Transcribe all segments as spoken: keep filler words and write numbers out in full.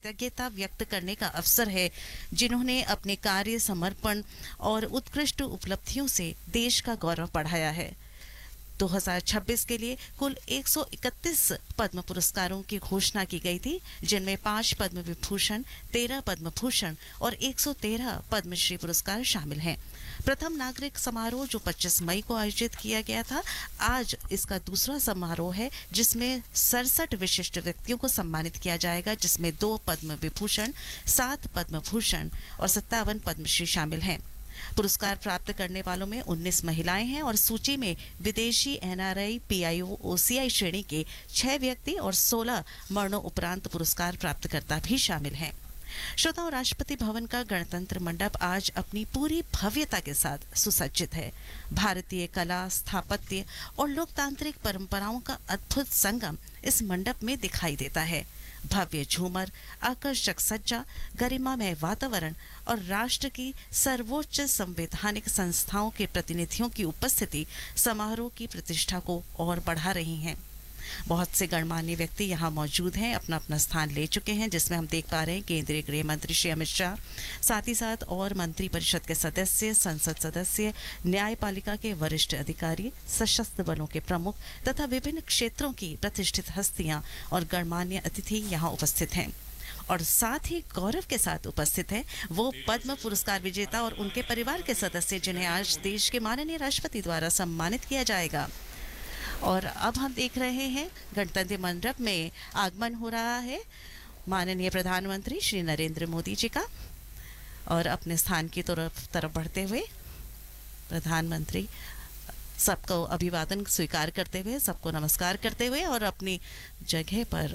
कृतज्ञता व्यक्त करने का अवसर है, जिन्होंने अपने कार्य समर्पण और उत्कृष्ट उपलब्धियों से देश का गौरव बढ़ाया है। दो हज़ार छब्बीस के लिए कुल एक सौ इकतीस पद्म पुरस्कारों की घोषणा की गई थी, जिनमें पांच पद्म विभूषण, तेरह पद्म भूषण और एक सौ तेरह पद्मश्री पुरस्कार शामिल हैं। प्रथम नागरिक समारोह जो पच्चीस मई को आयोजित किया गया था, आज इसका दूसरा समारोह है, जिसमें सड़सठ विशिष्ट व्यक्तियों को सम्मानित किया जाएगा, जिसमें दो पद्म विभूषण, सात पद्म भूषण और सत्तावन पद्मश्री शामिल हैं। पुरस्कार प्राप्त करने वालों में उन्नीस महिलाएं हैं और सूची में विदेशी एनआरआई, पीआईओ, ओसीआई श्रेणी के छह व्यक्ति और सोलह मरणोपरांत पुरस्कार प्राप्तकर्ता भी शामिल हैं। श्रोताओं, राष्ट्रपति भवन का गणतंत्र मंडप आज अपनी पूरी भव्यता के साथ सुसज्जित है। भारतीय कला, स्थापत्य और लोकतांत्रिक परंपराओं का अद्भुत संगम इस मंडप में दिखाई देता है। भव्य झूमर, आकर्षक सज्जा, गरिमामय वातावरण और राष्ट्र की सर्वोच्च संवैधानिक संस्थाओं के प्रतिनिधियों की उपस्थिति समारोह की प्रतिष्ठा को और बढ़ा रही हैं। बहुत से गणमान्य व्यक्ति यहाँ मौजूद हैं, अपना अपना स्थान ले चुके हैं, जिसमें हम देख पा रहे हैं केंद्रीय गृह मंत्री श्री अमित शाह, साथ ही साथ और मंत्री परिषद के सदस्य, संसद सदस्य, न्यायपालिका के वरिष्ठ अधिकारी, सशस्त्र बलों के प्रमुख तथा विभिन्न क्षेत्रों की प्रतिष्ठित हस्तियां और गणमान्य अतिथि यहाँ उपस्थित हैं। और साथ ही गौरव के साथ उपस्थित है वो पद्म पुरस्कार विजेता और उनके परिवार के सदस्य, जिन्हें आज देश के माननीय राष्ट्रपति द्वारा सम्मानित किया जाएगा। और अब हम देख रहे हैं गणतंत्र मंडप में आगमन हो रहा है माननीय प्रधानमंत्री श्री नरेंद्र मोदी जी का, और अपने स्थान की तरफ तरफ बढ़ते हुए प्रधानमंत्री सबको अभिवादन स्वीकार करते हुए, सबको नमस्कार करते हुए और अपनी जगह पर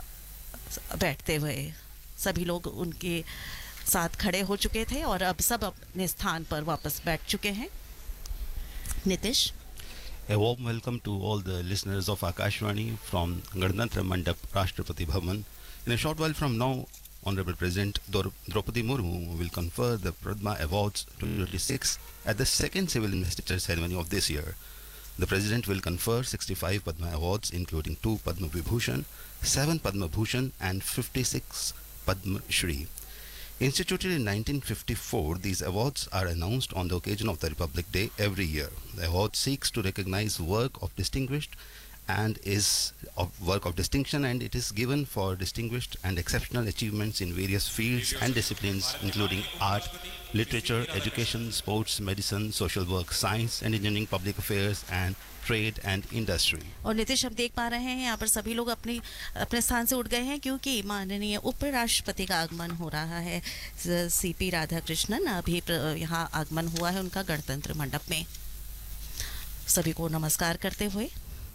बैठते हुए, सभी लोग उनके साथ खड़े हो चुके थे और अब सब अपने स्थान पर वापस बैठ चुके हैं। Nitish, A warm welcome to all the listeners of Akashvani from Ganatantra Mandap, Rashtrapati Bhavan. In a short while from now, Honorable President Draupadi Murmu will confer the Padma Awards twenty twenty-six at the second civil investiture ceremony of this year. The President will confer sixty-five Padma Awards, including two Padma Vibhushan, seven Padma Bhushan and fifty-six Padma Shri. Instituted in nineteen fifty-four, these awards are announced on the occasion of the Republic Day every year. The award seeks to recognize work of distinguished and is of work of distinction, and it is given for distinguished and exceptional achievements in various fields and disciplines, including art, literature, education, sports, medicine, social work, science and engineering, public affairs and trade and industry. और नितिश, हम देख पा रहे हैं यहाँ पर सभी लोग अपने अपने स्थान से उठ गए हैं, क्योंकि माननीय उपराष्ट्रपति का आगमन हो रहा है। सीपी राधाकृष्णन अभी यहाँ आगमन हुआ है उनका गणतंत्र मंडप में। सभी को नमस्कार करते हुए,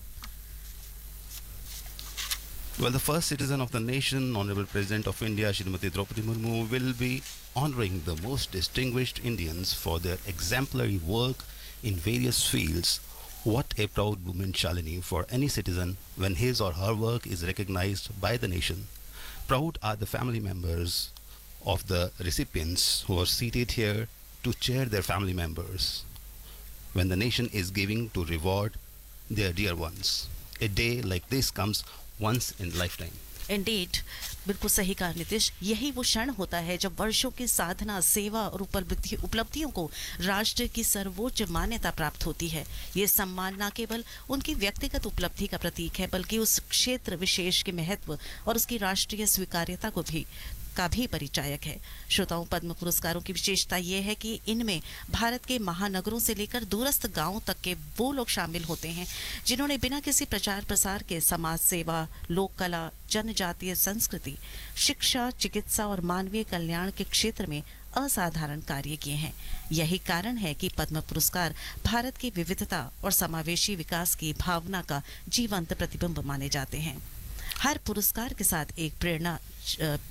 Well, the first citizen of the nation, Honorable President of India, Shrimati Draupadi Murmu, will be honoring the most distinguished Indians for their exemplary work in various fields. What a proud moment, Shalini, for any citizen when his or her work is recognized by the nation. Proud are the family members of the recipients who are seated here to cheer their family members when the nation is giving to reward their dear ones. A day like this comes once in lifetime. Indeed, बिल्कुल सही कहा नितिश। यही वो क्षण होता है जब वर्षों की साधना, सेवा और उपलब्धि उपलब्धियों को राष्ट्र की सर्वोच्च मान्यता प्राप्त होती है। ये सम्मान न केवल उनकी व्यक्तिगत उपलब्धि का प्रतीक है, बल्कि उस क्षेत्र विशेष के महत्व और उसकी राष्ट्रीय स्वीकार्यता को भी का भी परिचायक है। श्रोताओं, पद्म पुरस्कारों की विशेषता यह है कि इनमें भारत के महानगरों से लेकर दूरस्थ गांवों तक के वो लोग शामिल होते हैं जिन्होंने बिना किसी प्रचार प्रसार के समाज सेवा, लोक कला, जनजातीय संस्कृति, शिक्षा, चिकित्सा और मानवीय कल्याण के क्षेत्र में असाधारण कार्य किए हैं। यही कारण है कि पद्म पुरस्कार भारत की विविधता और समावेशी विकास की भावना का जीवंत प्रतिबिंब माने जाते हैं। हर पुरस्कार के साथ एक प्रेरणा